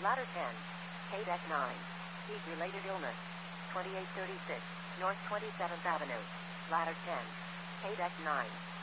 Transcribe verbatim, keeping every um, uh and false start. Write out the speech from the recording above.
Ladder ten. K-Deck nine. Heat-related illness. twenty-eight thirty-six. North twenty-seventh Avenue. Ladder ten. K-Deck nine.